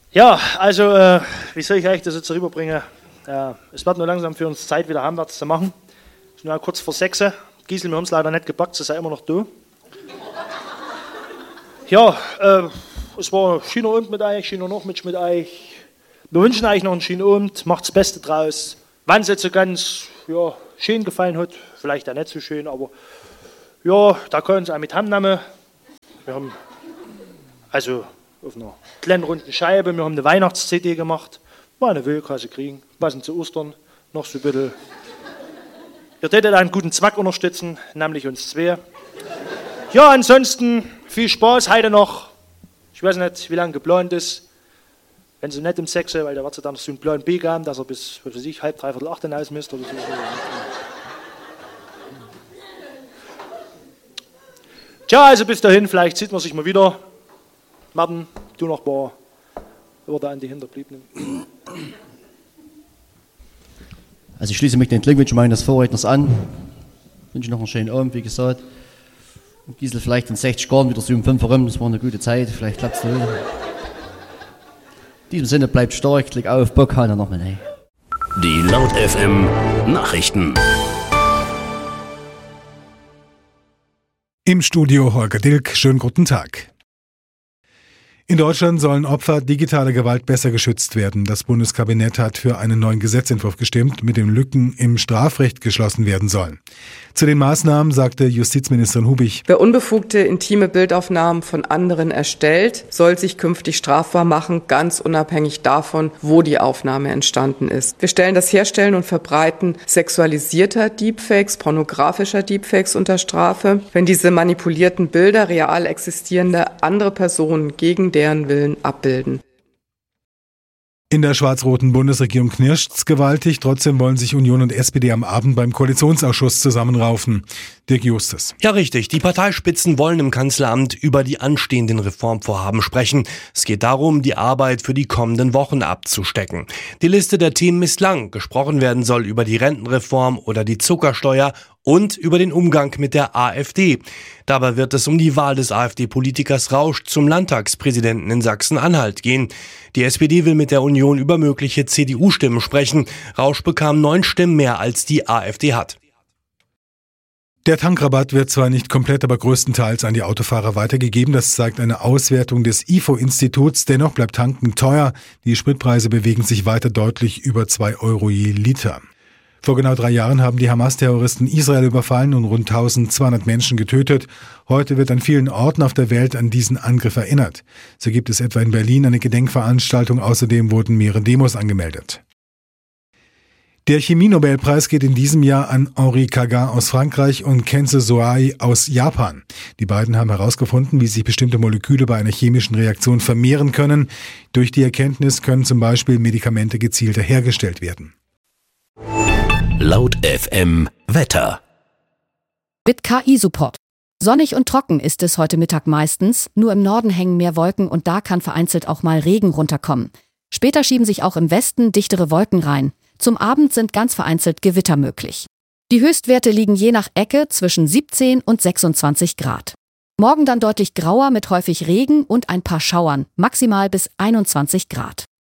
Ja, also, wie soll ich eigentlich das jetzt rüberbringen? Es wird nur langsam für uns Zeit, wieder heimwärts zu machen. Es ist nur kurz vor 6. Gisel, wir haben es leider nicht gepackt, sie ist ja immer noch da. Ja, es war ein schöner Abend mit euch, schöner Nachmittag mit euch. Wir wünschen euch noch einen schönen Abend, macht das Beste draus. Wenn es jetzt so ganz schön gefallen hat, vielleicht auch nicht so schön, aber ja, da können Sie auch mit heimnehmen. Wir haben also auf einer kleinen runden Scheibe, wir haben eine Weihnachts-CD gemacht. War eine Willkasse kriegen, passend zu Ostern, noch so ein bisschen. Ihr tätet einen guten Zweck unterstützen, nämlich uns zwei. Ja, ansonsten viel Spaß heute noch. Ich weiß nicht, wie lange geplant ist. Wenn Sie nicht im 6, weil da wird es dann noch so einen Plan B geben, dass er bis, was weiß ich, 7:30, 7:45 hinaus müsst oder so. Tja, also bis dahin, vielleicht sieht man sich mal wieder. Martin, du noch ein paar Worte an die Hinterbliebenen. Also ich schließe mich den Glückwünschen meines Vorredners an. Ich wünsche noch einen schönen Abend, wie gesagt. Und Gisel vielleicht in 60 Jahren wieder so um 5 herum, das war eine gute Zeit, vielleicht klappt es wieder. In diesem Sinne, bleibt stark, klick auf, Bock, halt noch mal rein. Die Laut FM Nachrichten. Im Studio Holger Dilk, schönen guten Tag. In Deutschland sollen Opfer digitaler Gewalt besser geschützt werden. Das Bundeskabinett hat für einen neuen Gesetzentwurf gestimmt, mit dem Lücken im Strafrecht geschlossen werden sollen. Zu den Maßnahmen sagte Justizministerin Hubig: Wer unbefugte intime Bildaufnahmen von anderen erstellt, soll sich künftig strafbar machen, ganz unabhängig davon, wo die Aufnahme entstanden ist. Wir stellen das Herstellen und Verbreiten sexualisierter Deepfakes, pornografischer Deepfakes unter Strafe, wenn diese manipulierten Bilder real existierende andere Personen gegen deren Willen abbilden. In der schwarz-roten Bundesregierung knirscht's gewaltig. Trotzdem wollen sich Union und SPD am Abend beim Koalitionsausschuss zusammenraufen. Dirk Justus. Ja, richtig. Die Parteispitzen wollen im Kanzleramt über die anstehenden Reformvorhaben sprechen. Es geht darum, die Arbeit für die kommenden Wochen abzustecken. Die Liste der Themen ist lang. Gesprochen werden soll über die Rentenreform oder die Zuckersteuer und über den Umgang mit der AfD. Dabei wird es um die Wahl des AfD-Politikers Rausch zum Landtagspräsidenten in Sachsen-Anhalt gehen. Die SPD will mit der Union über mögliche CDU-Stimmen sprechen. Rausch bekam 9 Stimmen mehr, als die AfD hat. Der Tankrabatt wird zwar nicht komplett, aber größtenteils an die Autofahrer weitergegeben. Das zeigt eine Auswertung des IFO-Instituts. Dennoch bleibt Tanken teuer. Die Spritpreise bewegen sich weiter deutlich über 2 Euro je Liter. Vor genau 3 Jahren haben die Hamas-Terroristen Israel überfallen und rund 1200 Menschen getötet. Heute wird an vielen Orten auf der Welt an diesen Angriff erinnert. So gibt es etwa in Berlin eine Gedenkveranstaltung. Außerdem wurden mehrere Demos angemeldet. Der Chemie-Nobelpreis geht in diesem Jahr an Henri Kagan aus Frankreich und Kenzo Soai aus Japan. Die beiden haben herausgefunden, wie sich bestimmte Moleküle bei einer chemischen Reaktion vermehren können. Durch die Erkenntnis können zum Beispiel Medikamente gezielter hergestellt werden. Laut FM Wetter. Mit KI-Support. Sonnig und trocken ist es heute Mittag meistens, nur im Norden hängen mehr Wolken und da kann vereinzelt auch mal Regen runterkommen. Später schieben sich auch im Westen dichtere Wolken rein. Zum Abend sind ganz vereinzelt Gewitter möglich. Die Höchstwerte liegen je nach Ecke zwischen 17 und 26 Grad. Morgen dann deutlich grauer mit häufig Regen und ein paar Schauern, maximal bis 21 Grad.